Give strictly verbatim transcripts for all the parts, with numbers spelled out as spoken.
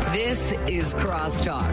This is Crosstalk.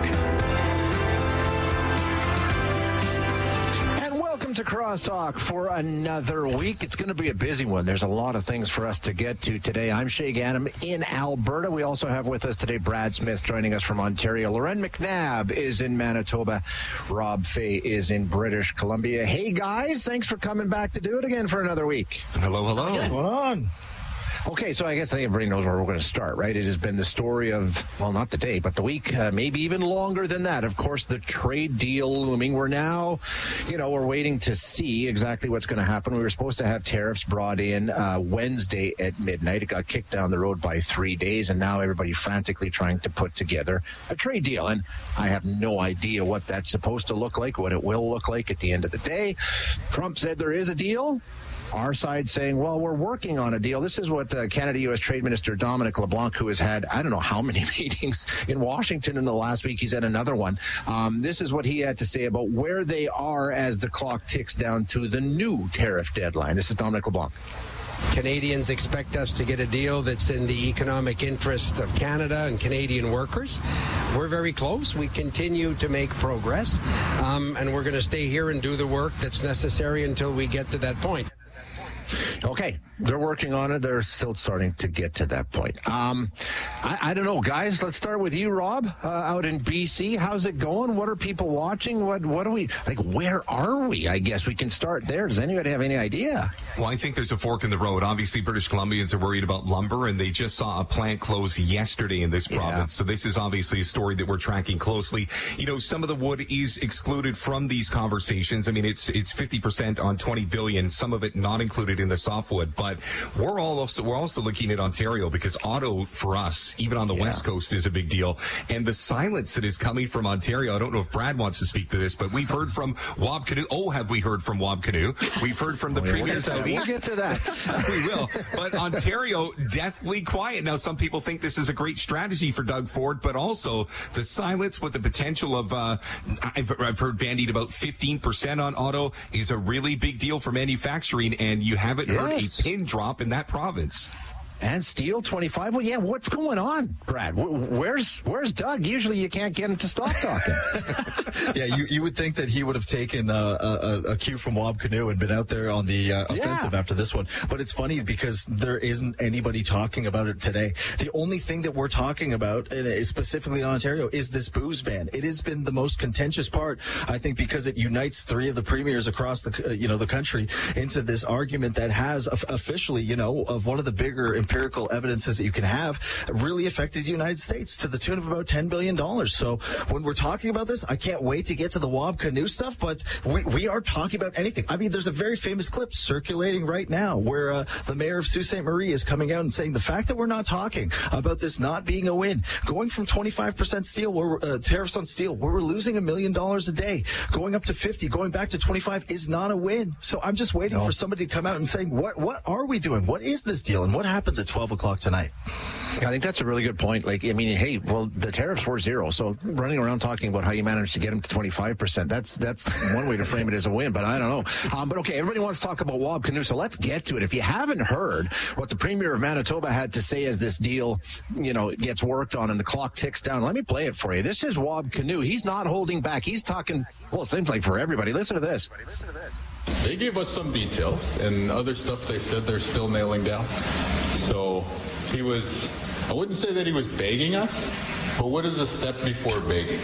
And welcome to Crosstalk for another week. It's going to be a busy one. There's a lot of things for us to get to today. I'm Shay Ganem in Alberta. We also have with us today Brad Smith joining us from Ontario. Loren McNabb is in Manitoba. Rob Fay is in British Columbia. Hey, guys. Thanks for coming back to do it again for another week. Hello, hello. What's going on? Okay, so I guess I think everybody knows where we're going to start, right? It has been the story of, well, not the day, but the week, uh, maybe even longer than that. Of course, the trade deal looming. We're now, you know, we're waiting to see exactly what's going to happen. We were supposed to have tariffs brought in uh, Wednesday at midnight. It got kicked down the road by three days, and now everybody frantically trying to put together a trade deal. And I have no idea what that's supposed to look like, what it will look like at the end of the day. Trump said there is a deal. Our side saying, well, we're working on a deal. This is what uh, Canada-U S Trade Minister Dominic LeBlanc, who has had, I don't know how many meetings in Washington in the last week. He's had another one. Um, this is what he had to say about where they are as the clock ticks down to the new tariff deadline. This is Dominic LeBlanc. Canadians expect us to get a deal that's in the economic interest of Canada and Canadian workers. We're very close. We continue to make progress, um, and we're going to stay here and do the work that's necessary until we get to that point. Okay, they're working on it. They're still starting to get to that point. Um, I, I don't know, guys. Let's start with you, Rob, uh, out in B C. How's it going? What are people watching? What What are we like? Where are we? I guess we can start there. Does anybody have any idea? Well, I think there's a fork in the road. Obviously, British Columbians are worried about lumber, and they just saw a plant close yesterday in this province. Yeah. So this is obviously a story that we're tracking closely. You know, some of the wood is excluded from these conversations. I mean, it's it's fifty percent on twenty billion. Some of it not included in the softwood, but we're all also we're also looking at Ontario because auto for us, even on the yeah. West Coast, is a big deal. And the silence that is coming from Ontario, I don't know if Brad wants to speak to this, but we've heard from Wab Kinew. Oh, have we heard from Wab Kinew? We've heard from the oh, yeah, Premier we'll Southeast. We'll get to that. We will. But Ontario, deathly quiet. Now, some people think this is a great strategy for Doug Ford, but also the silence with the potential of, uh, I've, I've heard bandied about fifteen percent on auto is a really big deal for manufacturing, and you haven't yes. heard a pin drop in that province. And steel twenty-five. Well, yeah, what's going on, Brad? Where's Where's Doug? Usually you can't get him to stop talking. yeah, you, you would think that he would have taken uh, a, a cue from Wab Kinew and been out there on the uh, offensive yeah. after this one. But it's funny because there isn't anybody talking about it today. The only thing that we're talking about, and specifically in Ontario, is this booze ban. It has been the most contentious part, I think, because it unites three of the premiers across the uh, you know the country into this argument that has uh, officially, you know, of one of the bigger empirical evidences that you can have really affected the United States to the tune of about ten billion dollars. So when we're talking about this, I can't wait to get to the Wab Kinew stuff, but we, we are talking about anything. I mean, there's a very famous clip circulating right now where uh, the mayor of Sault Ste. Marie is coming out and saying the fact that we're not talking about this not being a win, going from twenty-five percent steel, where uh, tariffs on steel, where we're losing a million dollars a day, going up to fifty, going back to twenty-five is not a win. So I'm just waiting no. for somebody to come out and say, what, what are we doing? What is this deal? And what happens at twelve o'clock tonight? I think that's a really good point. Like, I mean, hey, well, the tariffs were zero. So running around talking about how you managed to get them to twenty-five percent, that's that's one way to frame it as a win, but I don't know. Um, but okay, everybody wants to talk about Wab Kinew, so let's get to it. If you haven't heard what the Premier of Manitoba had to say as this deal, you know, gets worked on and the clock ticks down, let me play it for you. This is Wab Kinew. He's not holding back. He's talking, well, it seems like for everybody. Listen to this. They gave us some details, and other stuff they said they're still nailing down. So he was, I wouldn't say that he was begging us, but what is a step before begging?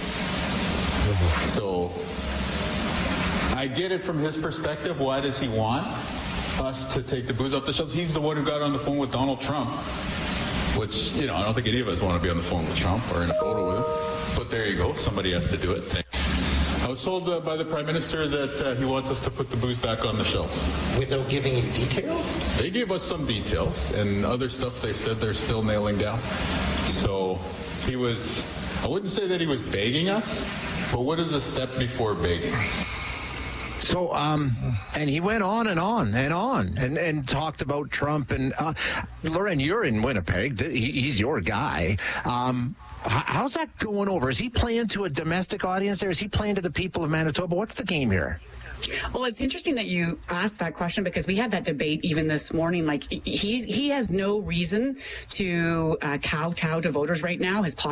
So I get it from his perspective. Why does he want us to take the booze off the shelves? He's the one who got on the phone with Donald Trump, which, you know, I don't think any of us want to be on the phone with Trump or in a photo with him. But there you go. Somebody has to do it. Thanks. I was told uh, by the Prime Minister that uh, he wants us to put the booze back on the shelves. Without giving you details? They gave us some details, and other stuff they said they're still nailing down. So he was, I wouldn't say that he was begging us, but what is a step before begging? So, um, and he went on and on and on and, and talked about Trump. And, uh, Loren, you're in Winnipeg. He, he's your guy. Um, how's that going over? Is he playing to a domestic audience there? Is he playing to the people of Manitoba? What's the game here? Well, it's interesting that you asked that question because we had that debate even this morning. Like, he's, he has no reason to uh, kowtow to voters right now. His